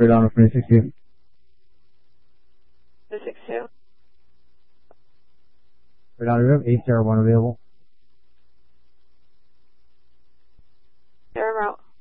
Radon 2062. 262. Radon, we have 801 available. They're about